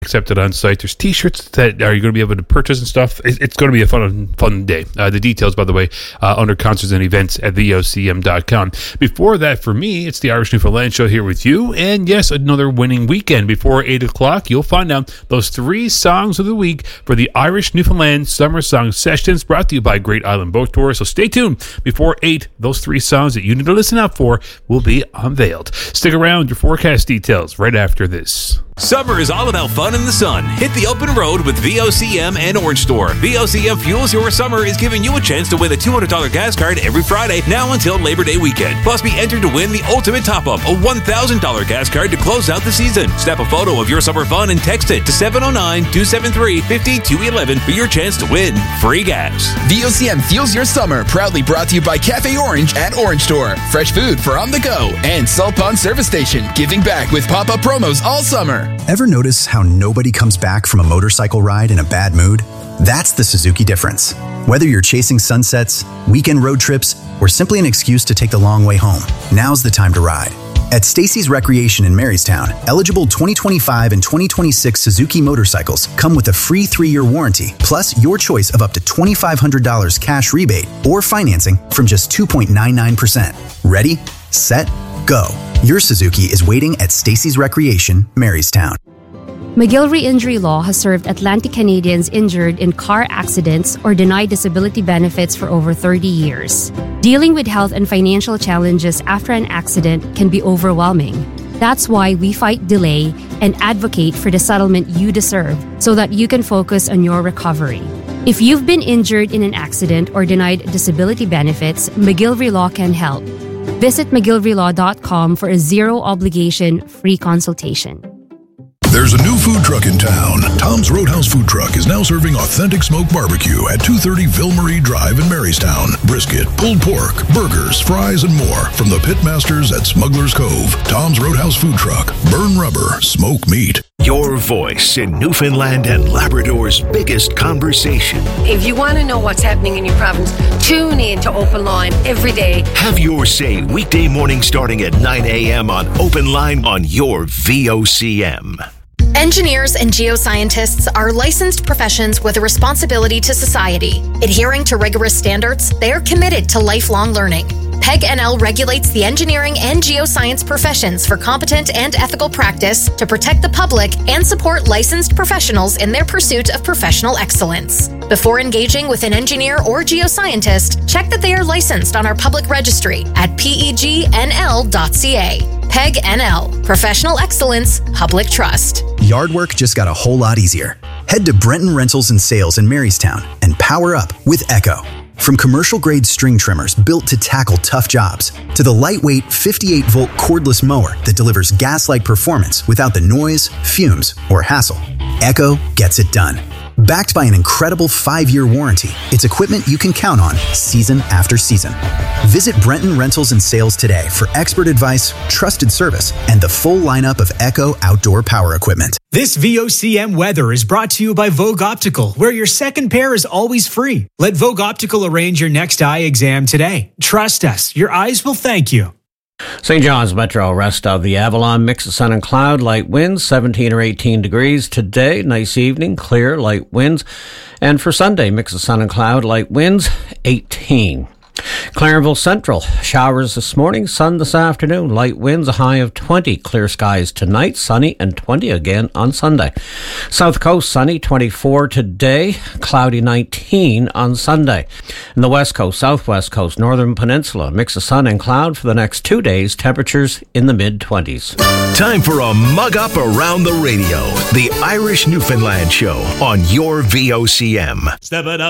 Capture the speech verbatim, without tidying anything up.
accepted on site. There's t-shirts that are you going to be able to purchase and stuff. It's going to be a fun fun day. Uh, the details, by the way, uh, under concerts and events at V O C M dot com. Before that, for me, it's the Irish Newfoundland Show here with you. And yes, another winning weekend. Before eight o'clock, you'll find out those three songs of the week for the Irish Newfoundland Summer Song Sessions, brought to you by Great Island Boat Tour. So stay tuned. Before eight, those three songs that you need to listen out for will be unveiled. Stick around. Your forecast details right after this. Summer is all about fun in the sun. Hit the open road with V O C M and Orange Store. V O C M Fuels Your Summer is giving you a chance to win a two hundred dollars gas card every Friday, now until Labor Day weekend. Plus, be entered to win the ultimate top-up, a one thousand dollars gas card to close out the season. Snap a photo of your summer fun and text it to seven oh nine, two seven three, five two one one for your chance to win free gas. V O C M Fuels Your Summer, proudly brought to you by Cafe Orange and Orange Store. Fresh food for on the go. And Salt Pond Service Station, giving back with pop-up promos all summer. Ever notice how nobody comes back from a motorcycle ride in a bad mood? That's the Suzuki difference. Whether you're chasing sunsets, weekend road trips, or simply an excuse to take the long way home, now's the time to ride. At Stacy's Recreation in Marystown, eligible twenty twenty-five and twenty twenty-six Suzuki motorcycles come with a free three-year warranty, plus your choice of up to twenty-five hundred dollars cash rebate or financing from just two point nine nine percent. Ready, set, go. Your Suzuki is waiting at Stacy's Recreation, Marystown. McGill Re-Injury Law has served Atlantic Canadians injured in car accidents or denied disability benefits for over thirty years. Dealing with health and financial challenges after an accident can be overwhelming. That's why we fight delay and advocate for the settlement you deserve so that you can focus on your recovery. If you've been injured in an accident or denied disability benefits, McGill Re-Law can help. Visit mcgill re law dot com for a zero-obligation free consultation. There's a new food truck in town. Tom's Roadhouse Food Truck is now serving authentic smoked barbecue at two thirty Ville-Marie Drive in Marystown. Brisket, pulled pork, burgers, fries, and more from the pitmasters at Smuggler's Cove. Tom's Roadhouse Food Truck. Burn rubber, smoke meat. Your voice in Newfoundland and Labrador's biggest conversation. If you want to know what's happening in your province, tune in to Open Line every day. Have your say weekday morning starting at nine a.m. on Open Line on your V O C M. Engineers and geoscientists are licensed professions with a responsibility to society. Adhering to rigorous standards, they are committed to lifelong learning. P E G N L regulates the engineering and geoscience professions for competent and ethical practice to protect the public and support licensed professionals in their pursuit of professional excellence. Before engaging with an engineer or geoscientist, check that they are licensed on our public registry at P E G N L dot C A. P E G N L, Professional Excellence, Public Trust. Yard work just got a whole lot easier. Head to Brenton Rentals and Sales in Marystown and power up with Echo. From commercial-grade string trimmers built to tackle tough jobs, to the lightweight fifty-eight volt cordless mower that delivers gas-like performance without the noise, fumes, or hassle, Echo gets it done. Backed by an incredible five-year warranty, it's equipment you can count on season after season. Visit Brenton Rentals and Sales today for expert advice, trusted service, and the full lineup of Echo outdoor power equipment. This V O C M weather is brought to you by Vogue Optical, where your second pair is always free. Let Vogue Optical arrange your next eye exam today. Trust us, your eyes will thank you. Saint John's Metro, rest of the Avalon, mix of sun and cloud, light winds, seventeen or eighteen degrees today. Nice evening, clear, light winds. And for Sunday, mix of sun and cloud, light winds, eighteen. Clarenville Central, showers this morning, sun this afternoon, light winds, a high of twenty. Clear skies tonight, sunny and twenty again on Sunday. South Coast, sunny, twenty-four today, cloudy nineteen on Sunday. And the West Coast, Southwest Coast, Northern Peninsula, mix of sun and cloud for the next two days, temperatures in the mid-twenties. Time for a mug up around the radio. The Irish Newfoundland Show on your V O C M. Step it up.